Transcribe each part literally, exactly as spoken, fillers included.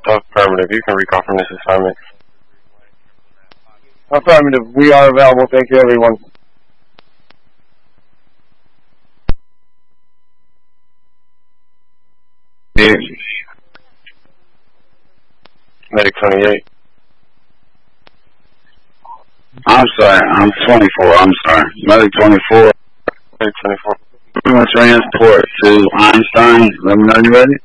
Affirmative. You can recall from this assignment. Affirmative. We are available. Thank you, everyone. Yeah. Medic twenty-eight. I'm sorry. I'm twenty-four. I'm sorry. Medic twenty-four. Medic twenty-four. Transport to Einstein. Let me know you ready.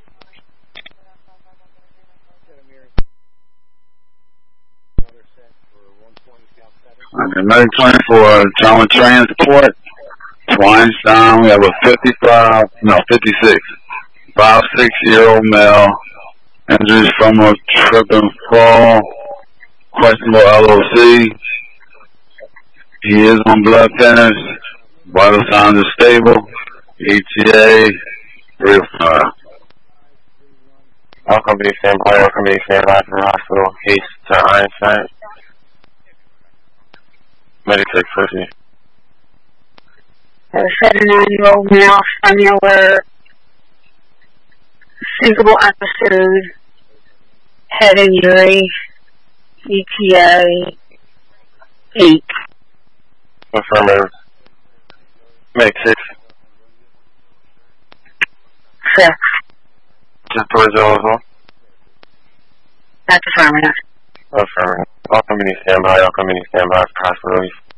Okay, Medic twenty-four, trauma transport to Einstein. We have a fifty-five, no, fifty-six, five, six-year-old male, injuries from a trip and fall, questionable L O C. He is on blood thinners, vital signs are stable, E T A, three oh five. All company standby, all company standby for hospital. Haste to Einstein. Medic six fifty. A seventy-nine-year-old male, similar, thinkable episode, head injury, E T A, eight. Affirmative. Medic six. Six. Just towards Ellisville. That's affirmative. Affirmative. All company standby, all company standby for hospital.